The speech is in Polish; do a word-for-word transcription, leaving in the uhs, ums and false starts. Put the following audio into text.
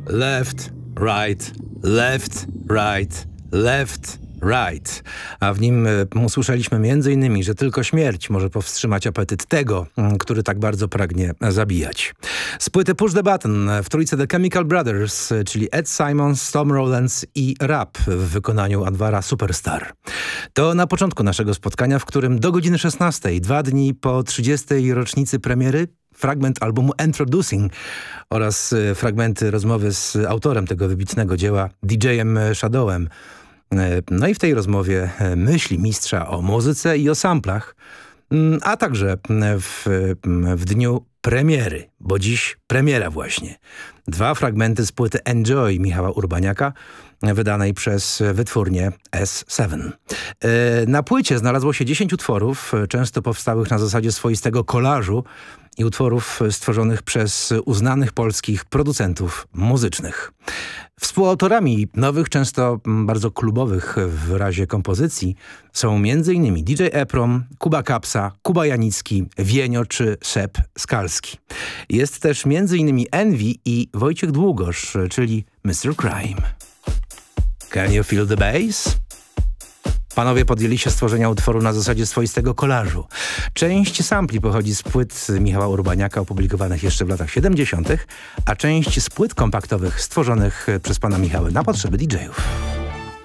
Left, right, left, right, left, right. A w nim usłyszeliśmy między innymi, że tylko śmierć może powstrzymać apetyt tego, który tak bardzo pragnie zabijać. Z płyty Push the Button w trójce The Chemical Brothers, czyli Ed Simons, Tom Rowlands i Rap w wykonaniu Anwara Superstar. To na początku naszego spotkania, w którym do godziny szesnastej, dwa dni po trzydziestej rocznicy premiery, fragment albumu Introducing oraz fragmenty rozmowy z autorem tego wybitnego dzieła, D J-em Shadowem. No i w tej rozmowie myśli mistrza o muzyce i o samplach, a także w, w dniu premiery, bo dziś premiera właśnie. Dwa fragmenty z płyty Enjoy Michała Urbaniaka, wydanej przez wytwórnię S siedem. Na płycie znalazło się dziesięć utworów, często powstałych na zasadzie swoistego kolażu i utworów stworzonych przez uznanych polskich producentów muzycznych. Współautorami nowych, często bardzo klubowych w razie kompozycji są m.in. D J Eprom, Kuba Kapsa, Kuba Janicki, Wienio czy Szep Skalski. Jest też m.in. Envy i Wojciech Długosz, czyli mister Crime. Can you feel the bass? Panowie podjęli się stworzenia utworu na zasadzie swoistego kolażu. Część sampli pochodzi z płyt Michała Urbaniaka opublikowanych jeszcze w latach siedemdziesiątych, a część z płyt kompaktowych stworzonych przez pana Michała na potrzeby D J ów.